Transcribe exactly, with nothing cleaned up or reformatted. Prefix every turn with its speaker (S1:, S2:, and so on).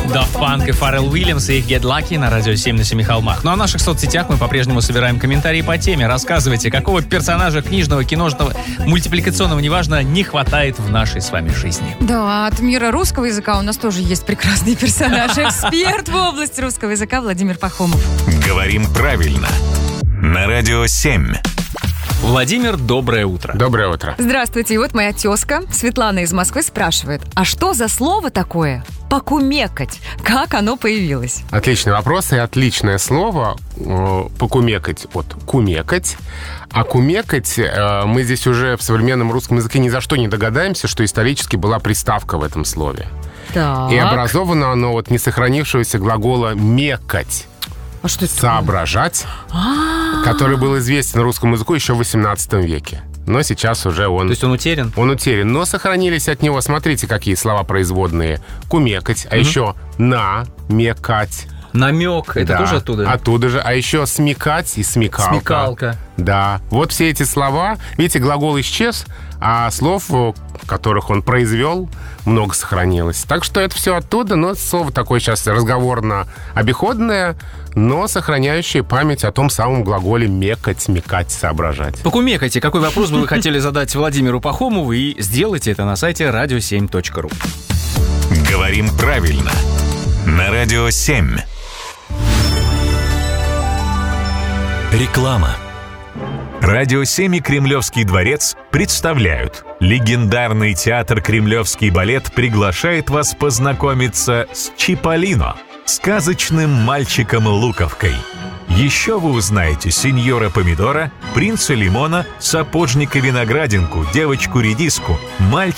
S1: Daft Punk и Фаррелл Уильямс и их Get Lucky на радио семь на семи холмах. Ну а в наших соцсетях мы по-прежнему собираем комментарии по теме. Рассказывайте, какого персонажа книжного, киношного, мультипликационного, неважно, не хватает в нашей с вами жизни.
S2: Да, от мира русского языка у нас тоже есть прекрасные персонажи. Эксперт в области русского языка Владимир Пахомов.
S3: Говорим правильно. На радио семь.
S1: Владимир, доброе утро.
S4: Доброе утро.
S2: Здравствуйте. И вот моя тезка Светлана из Москвы спрашивает, а что за слово такое «покумекать»? Как оно появилось?
S4: Отличный вопрос и отличное слово э, «покумекать» от «кумекать». А «кумекать» э, мы здесь уже в современном русском языке ни за что не догадаемся, что исторически была приставка в этом слове.
S2: Так.
S4: И образовано оно от несохранившегося глагола «мекать».
S2: А что это?
S4: Соображать,
S2: А-а-а.
S4: который был известен русскому языку еще в восемнадцатом веке. Но сейчас уже он...
S1: То есть он утерян?
S4: Он утерян. Но сохранились от него, смотрите, какие слова производные. Кумекать, а угу. еще намекать.
S1: Намек, это
S4: да,
S1: тоже оттуда?
S4: Оттуда же. А еще смекать и смекалка.
S1: Смекалка.
S4: Да. Вот все эти слова. Видите, глагол исчез, а слов, которых он произвел, много сохранилось. Так что это все оттуда, но слово такое сейчас разговорно-обиходное, но сохраняющее память о том самом глаголе «мекать», «смекать», «соображать».
S1: Покумекайте, какой вопрос бы вы хотели задать Владимиру Пахомову, и сделайте это на сайте радио семь точка ру.
S3: Говорим правильно. На радио семь. Реклама. Радио семь и Кремлевский дворец представляют. Легендарный театр «Кремлевский балет» приглашает вас познакомиться с Чиполлино, сказочным мальчиком-луковкой. Еще вы узнаете сеньора Помидора, принца Лимона, сапожника Виноградинку, девочку Редиску, мальчика